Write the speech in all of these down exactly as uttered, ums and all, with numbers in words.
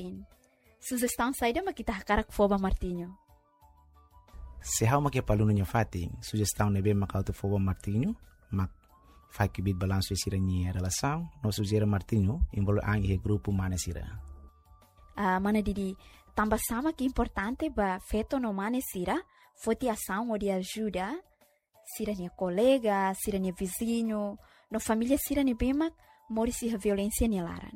Martin. Sugestão saída mas kita hakarak foba Martinho. Se há uma que é para aluno fatin, sugestão nebe macauto foba Martinho, mak faz que bit balanço sira ni relação, no sugere Martinho, envolve ang e grupo mana sira. Ah, mana didi, tambah sama que importante ba feto no mana sira, foti ação ou de ajuda, sira ni colega, sira ni vizinho, no família sira ni bemak, mori si violência ni laran.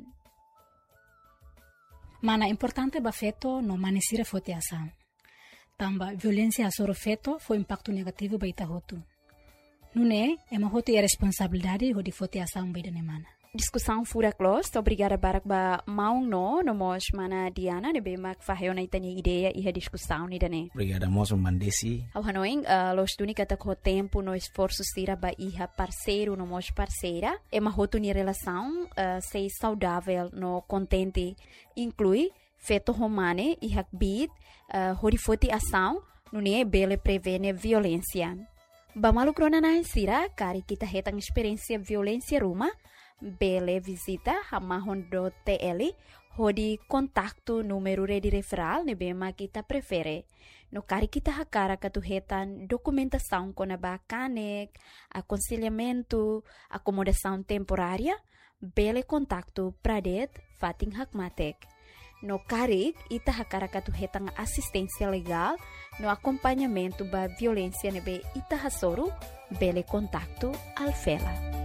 Mana importante ba feto no mana sira foti ação. Tamba violência soro feto foi impacto negativo ba ita hotu. Nune, é uma hotu e responsabilidade ho di foti ação ba ida mana. Discussão fura close, obrigada barak ba maung no, no mos mana Diana, ne bemak faheo na itanya ideia e a discussão ni dane. Obrigada moço mandesi. Ao hanoing, uh, los duni kata ko tempo no esforço sira ba iha parceiro no mos parceira, é uma hotu ni relação uh, sei saudável no contente, inclui feto romane e hakbit, uh, hori foti ação, nune bele prevene violência. Ba malukrona na sira, kari kita hetang experiência violência ruma, bele visita hamahon do T L hodi kontaktu número de referral ne bema kita prefere no kari kita hakara katuhetan documentação com a bacanek aconselhamento acomodação temporária bele kontaktu pradet fating hakmatek no kari ita hakara katuhetan assistência legal no acompanhamento ba violência nebe ita hasoru bele kontaktu alfela.